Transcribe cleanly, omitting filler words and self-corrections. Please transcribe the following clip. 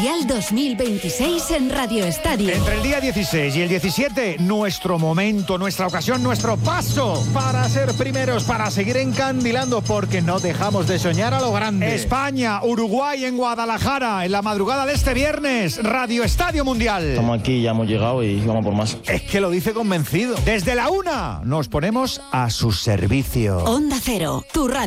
Mundial 2026 en Radio Estadio. Entre el día 16 y el 17, nuestro momento, nuestra ocasión, nuestro paso para ser primeros, para seguir encandilando, porque no dejamos de soñar a lo grande. España, Uruguay en Guadalajara, en la madrugada de este viernes, Radio Estadio Mundial. Estamos aquí, ya hemos llegado y vamos por más. Es que lo dice convencido. Desde la 1 nos ponemos a su servicio. Onda Cero, tu radio.